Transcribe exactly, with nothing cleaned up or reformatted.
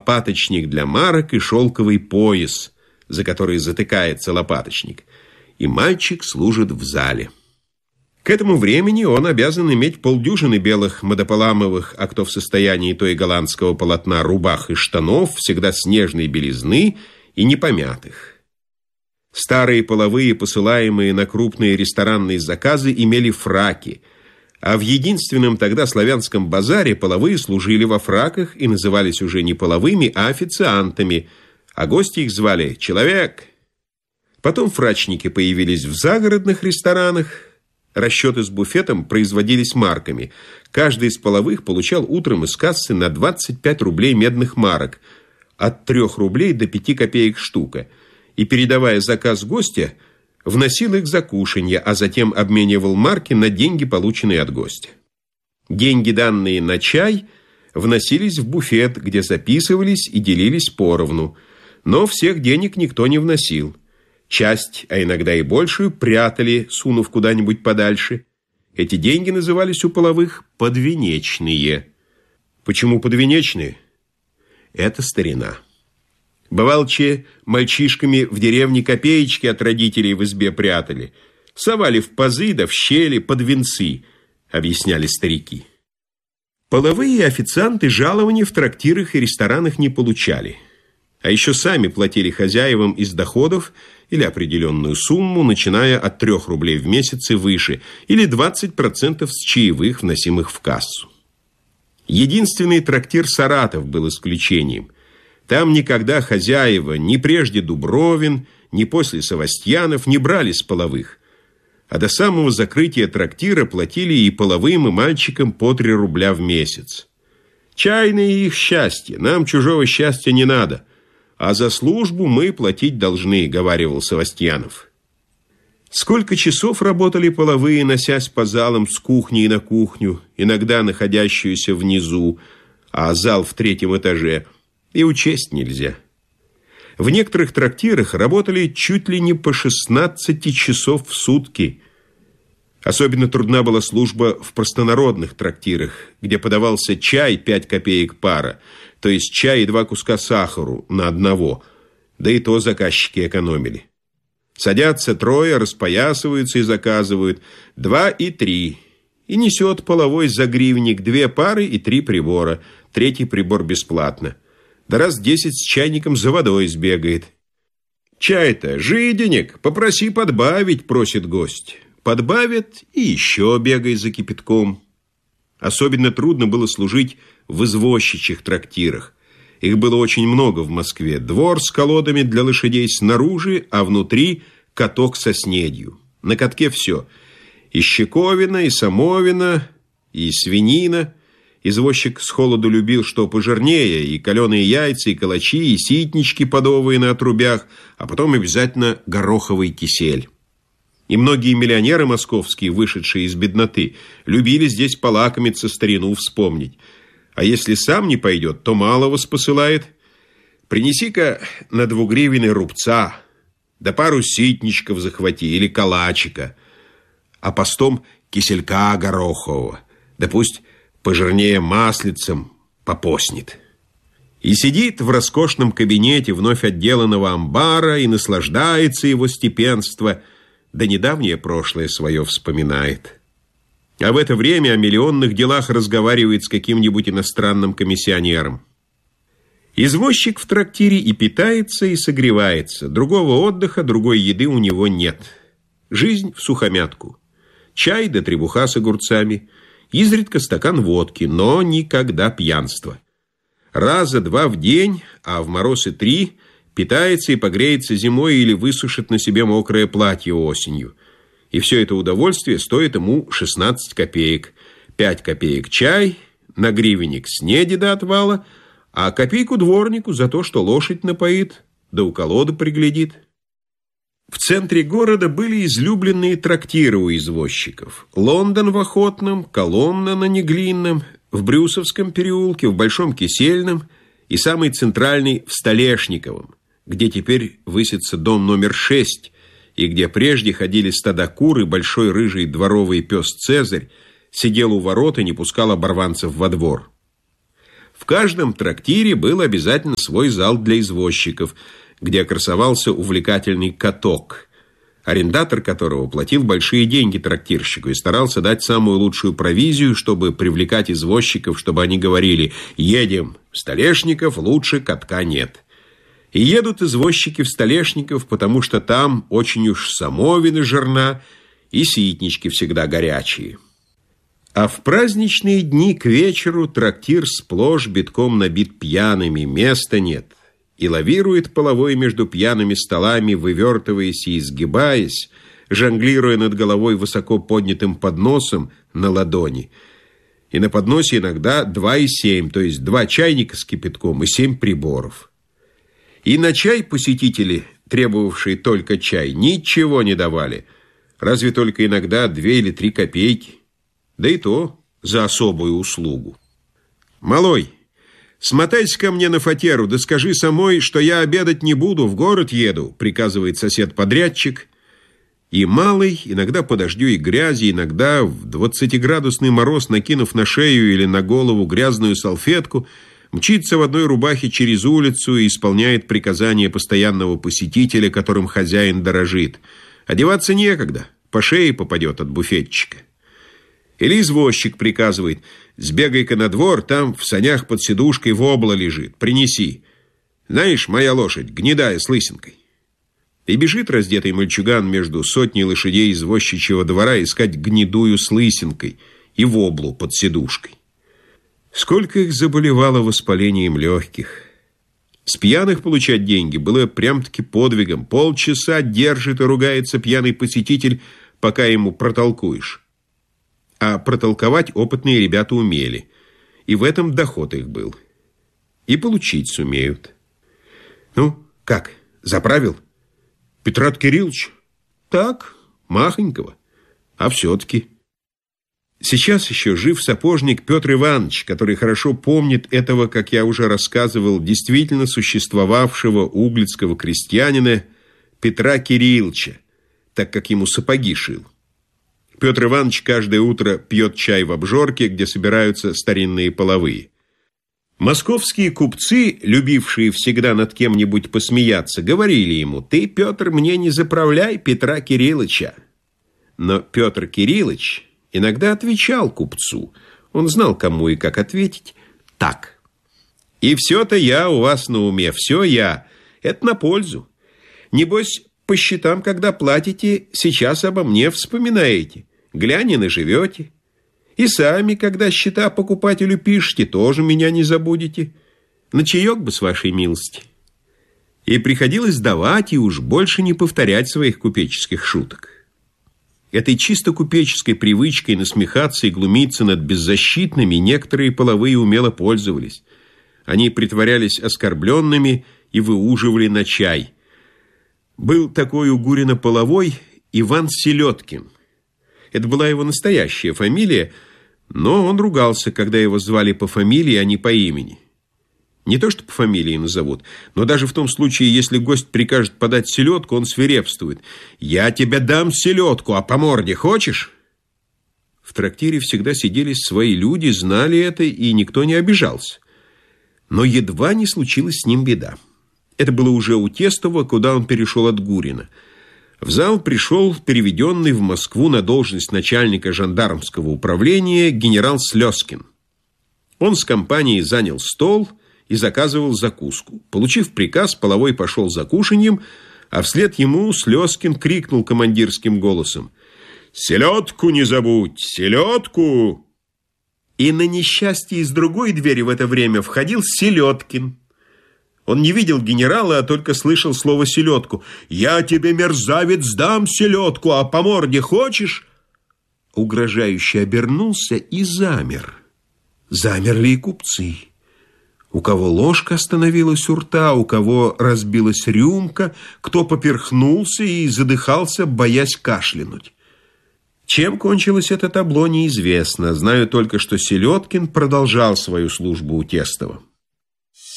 лопаточник для марок и шелковый пояс, за который затыкается лопаточник. И мальчик служит в зале. К этому времени он обязан иметь полдюжины белых модополамовых, а кто в состоянии, то и голландского полотна, рубах и штанов, всегда снежной белизны и непомятых. Старые половые, посылаемые на крупные ресторанные заказы, имели фраки, а в единственном тогда славянском базаре половые служили во фраках и назывались уже не половыми, а официантами, а гости их звали «человек». Потом фрачники появились в загородных ресторанах. Расчеты с буфетом производились марками. Каждый из половых получал утром из кассы на двадцать пять рублей медных марок, от трёх рублей до пяти копеек штука, и, передавая заказ гостя, вносил их за кушанье, а затем обменивал марки на деньги, полученные от гостя. Деньги, данные на чай, вносились в буфет, где записывались и делились поровну, но всех денег никто не вносил. Часть, а иногда и большую, прятали, сунув куда-нибудь подальше. Эти деньги назывались у половых подвенечные. Почему подвенечные? Это старина. Бывалче мальчишками в деревне копеечки от родителей в избе прятали. Совали в пазы да в щели под венцы, объясняли старики. Половые официанты жалований в трактирах и ресторанах не получали. А еще сами платили хозяевам из доходов или определенную сумму, начиная от трех рублей в месяц и выше, или двадцать процентов с чаевых, вносимых в кассу. Единственный трактир «Саратов» был исключением. Там никогда хозяева, ни прежде Дубровин, ни после Савастьянов, не брали с половых. А до самого закрытия трактира платили и половым, и мальчикам по три рубля в месяц. Чайное их счастье, нам чужого счастья не надо. А за службу мы платить должны, говаривал Савастьянов. Сколько часов работали половые, носясь по залам с кухни и на кухню, иногда находящуюся внизу, а зал в третьем этаже, и учесть нельзя. В некоторых трактирах работали чуть ли не по шестнадцать часов в сутки. Особенно трудна была служба в простонародных трактирах, где подавался чай пять копеек пара, то есть чай и два куска сахару на одного, да и то заказчики экономили. Садятся трое, распоясываются и заказывают два и три, и несет половой за гривенник две пары и три прибора, третий прибор бесплатно. Да раз десять с чайником за водой сбегает. «Чай-то, жиденек, попроси подбавить», — просит гость. Подбавят и еще бегай за кипятком. Особенно трудно было служить в извозчичьих трактирах. Их было очень много в Москве. Двор с колодами для лошадей снаружи, а внутри каток со снедью. На катке все. И щековина, и самовина, и свинина. Извозчик с холоду любил что пожирнее, и каленые яйца, и калачи, и ситнички подовые на отрубях, а потом обязательно гороховый кисель. И многие миллионеры московские, вышедшие из бедноты, любили здесь полакомиться, старину вспомнить. А если сам не пойдет, то малого спосылает. Принеси-ка на двугривенный рубца, да пару ситничков захвати или калачика, а постом киселька горохового, да пусть пожирнее маслицем попоснет. И сидит в роскошном кабинете вновь отделанного амбара и наслаждается его степенство, да недавнее прошлое свое вспоминает. А в это время о миллионных делах разговаривает с каким-нибудь иностранным комиссионером. Извозчик в трактире и питается, и согревается. Другого отдыха, другой еды у него нет. Жизнь всухомятку. Чай да требуха с огурцами, изредка стакан водки, но никогда пьянство. Раза два в день, а в мороз и три, питается и погреется зимой или высушит на себе мокрое платье осенью. И все это удовольствие стоит ему шестнадцать копеек. пять копеек чай, на гривенник снеди до отвала, а копейку дворнику за то, что лошадь напоит, да у колоды приглядит. В центре города были излюбленные трактиры у извозчиков. Лондон в Охотном, Коломна на Неглинном, в Брюсовском переулке, в Большом Кисельном и самый центральный в Столешниковом, где теперь высится дом номер шесть, и где прежде ходили стада кур, и большой рыжий дворовый пес Цезарь сидел у ворот и не пускал оборванцев во двор. В каждом трактире был обязательно свой зал для извозчиков, где красовался увлекательный каток, арендатор которого платил большие деньги трактирщику и старался дать самую лучшую провизию, чтобы привлекать извозчиков, чтобы они говорили: «Едем в Столешников, лучше катка нет». И едут извозчики в Столешников, потому что там очень уж самовины жирна и ситнички всегда горячие. А в праздничные дни к вечеру трактир сплошь битком набит пьяными, места нет. И лавирует половой между пьяными столами, вывертываясь и изгибаясь, жонглируя над головой высоко поднятым подносом на ладони. И на подносе иногда два и семь, то есть два чайника с кипятком и семь приборов. И на чай посетители, требовавшие только чай, ничего не давали, разве только иногда две или три копейки. Да и то за особую услугу. «Малой, смотайся ко мне на фатеру, да скажи самой, что я обедать не буду, в город еду», приказывает сосед-подрядчик. И малый, иногда по дождю и грязи, иногда в двадцатиградусный мороз, накинув на шею или на голову грязную салфетку, мчится в одной рубахе через улицу и исполняет приказания постоянного посетителя, которым хозяин дорожит. Одеваться некогда, по шее попадет от буфетчика. Или извозчик приказывает: «Сбегай-ка на двор, там в санях под сидушкой вобла лежит, принеси. Знаешь, моя лошадь гнедая с лысинкой». И бежит раздетый мальчуган между сотней лошадей извозчичьего двора искать гнедую с лысинкой и воблу под сидушкой. Сколько их заболевало воспалением легких. С пьяных получать деньги было прям-таки подвигом. Полчаса держит и ругается пьяный посетитель, пока ему протолкуешь. А протолковать опытные ребята умели, и в этом доход их был. И получить сумеют. «Ну, как, заправил? Петрат Кириллович?» «Так, махонького. А все-таки...» Сейчас еще жив сапожник Петр Иванович, который хорошо помнит этого, как я уже рассказывал, действительно существовавшего углицкого крестьянина Петра Кирилловича, так как ему сапоги шил. Петр Иванович каждое утро пьет чай в обжорке, где собираются старинные половые. Московские купцы, любившие всегда над кем-нибудь посмеяться, говорили ему: «Ты, Петр, мне не заправляй Петра Кирилловича». Но Петр Кириллович иногда отвечал купцу. Он знал, кому и как ответить. Так: «И все-то я у вас на уме, все я. Это на пользу. Небось, по счетам, когда платите, сейчас обо мне вспоминаете. Глянь, и наживете. И сами, когда счета покупателю пишете, тоже меня не забудете. На чаек бы, с вашей милости». И приходилось давать и уж больше не повторять своих купеческих шуток. Этой чисто купеческой привычкой насмехаться и глумиться над беззащитными некоторые половые умело пользовались. Они притворялись оскорбленными и выуживали на чай. Был такой у Гурина половой Иван Селедкин. Это была его настоящая фамилия, но он ругался, когда его звали по фамилии, а не по имени. Не то что по фамилии назовут, но даже в том случае, если гость прикажет подать селедку, он свирепствует: «Я тебе дам селедку, а по морде хочешь?» В трактире всегда сидели свои люди, знали это, и никто не обижался. Но едва не случилась с ним беда. Это было уже у Тестова, куда он перешел от Гурина. В зал пришел переведенный в Москву на должность начальника жандармского управления генерал Слезкин. Он с компанией занял стол и заказывал закуску. Получив приказ, половой пошел за кушаньем, а вслед ему Слезкин крикнул командирским голосом: «Селедку не забудь! Селедку!» И на несчастье из другой двери в это время входил Селедкин. Он не видел генерала, а только слышал слово «селедку». «Я тебе, мерзавец, дам селедку, а по морде хочешь?» Угрожающе обернулся и замер. Замерли и купцы. У кого ложка остановилась у рта, у кого разбилась рюмка, кто поперхнулся и задыхался, боясь кашлянуть. Чем кончилось это табло, неизвестно. Знаю только, что Селедкин продолжал свою службу у Тестова.